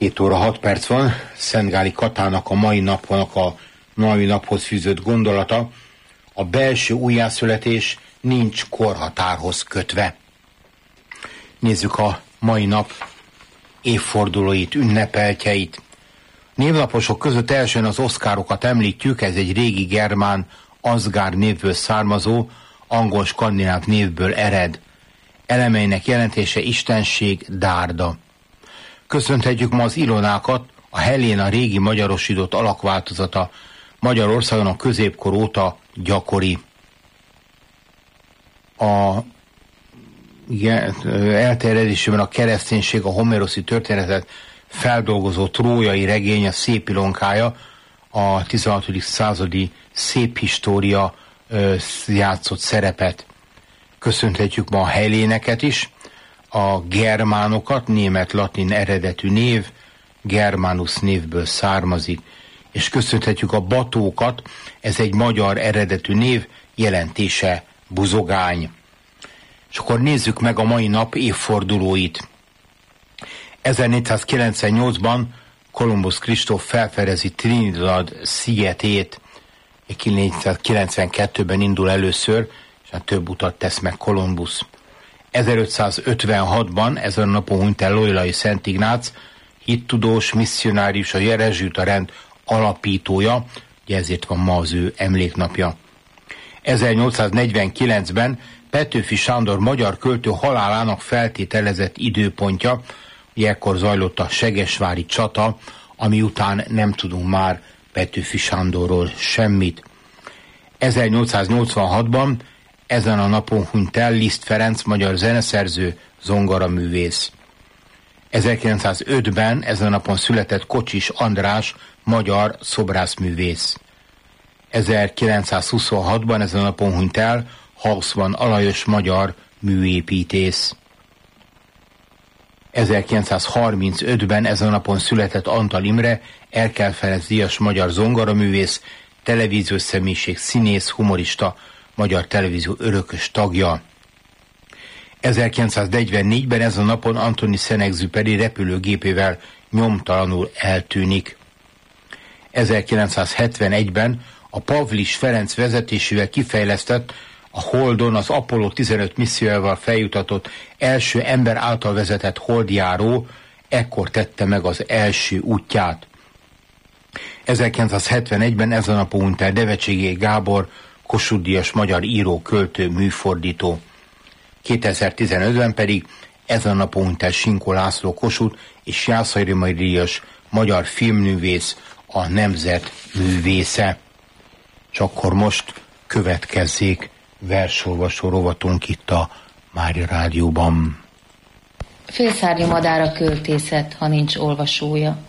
7 óra 6 perc van. Szentgáli Katának a mai naphoz fűzött gondolata: a belső újjászületés nincs korhatárhoz kötve. Nézzük a mai nap évfordulóit, ünnepeltjeit. Névnaposok között elsőn az Oszkárokat említjük. Ez egy régi germán Asgár névből származó, angol-skandináv névből ered. Elemeinek jelentése istenség, dárda. Köszönhetjük ma az Ilonákat. A Heléna régi magyarosított alakváltozata, Magyarországon a középkor óta gyakori. A elterjedésében a kereszténység, a homeroszi történetet feldolgozó trójai regény, a Szép Ilonkája, a 16. századi szép história játszott szerepet. Köszönhetjük ma a Heléneket is, a germánokat, német-latin eredetű név, Germanus névből származik, és köszönhetjük a Batókat, ez egy magyar eredetű név, jelentése buzogány. És akkor nézzük meg a mai nap évfordulóit. 1498-ban Kolumbusz Kristóf felfedezi Trinidad szigetét, 1492-ben indul először, és hát több utat tesz meg Kolumbusz. 1556-ban ezen a napon hunyt el Loyolai Szent Ignác, hittudós, misszionárius, a jerezsita rend alapítója, ugye ezért van ma az ő emléknapja. 1849-ben Petőfi Sándor magyar költő halálának feltételezett időpontja, ugye ekkor zajlott a segesvári csata, ami után nem tudunk már Petőfi Sándorról semmit. 1886-ban ezen a napon hunyt el Liszt Ferenc, magyar zeneszerző, zongoraművész. 1905-ben ezen a napon született Kocsis András, magyar szobrászművész. 1926-ban ezen a napon hunyt el Hausmann Alajos, magyar műépítész. 1935-ben ezen a napon született Antal Imre, Erkel Ferenc díjas, magyar zongoraművész, televíziós személyiség, színész, humorista, magyar televízió örökös tagja. 1944-ben ezen a napon Antoni Saint-Exupéry repülőgépével nyomtalanul eltűnik. 1971-ben a Pavlis Ferenc vezetésével kifejlesztett, a Holdon az Apollo 15 missziójával feljutatott első ember által vezetett holdjáró ekkor tette meg az első útját. 1971-ben ezen a napon hunyt el Devecségé Gábor, Kossuth-díjas magyar író, költő, műfordító. 2015-ben pedig ezen a napon hunyt el Sinkó László Kossuth és Jászai Rémai díjas magyar filmművész, a nemzet művésze. És akkor most következzék versolvasó rovatunk itt a Mária Rádióban. Félszárnyú madár a költészet, ha nincs olvasója.